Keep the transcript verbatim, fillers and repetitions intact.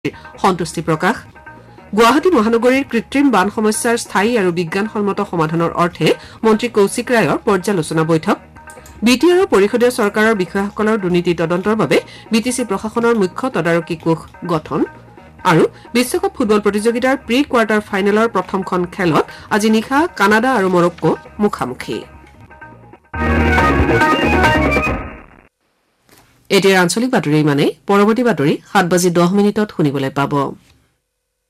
সন্তুষ্টি প্ৰকাশ গুৱাহাটী মহানগৰীৰ কৃত্ৰিম বান সমস্যাৰ স্থায়ী আৰু বিজ্ঞানসন্মত সমাধানৰ অৰ্থে মন্ত্ৰী কৌশিক ৰায়ৰ পৰ্যালোচনা বৈঠক বি টি আৰৰ পৰিষদীয় চৰকাৰৰ বিষয়াসকলৰ দুৰ্নীতি তদন্তৰ বাবে বি টি চি প্ৰশাসনৰ মুখ্য তদাৰকী কোষ গঠন আৰু বিশ্বকাপ ফুটবল প্ৰতিযোগিতাৰ প্ৰি কোৱাৰ্টাৰ ফাইনেলৰ প্ৰথমখন খেলত আজি নিশা কানাডা আৰু মৰক্কো মুখামুখি এতিয়াৰ আঞ্চলিক বাতৰি মানে পৰৱৰ্তী বাতৰি সাত বাজি দহ মিনিটত শুনিবলৈ পাব।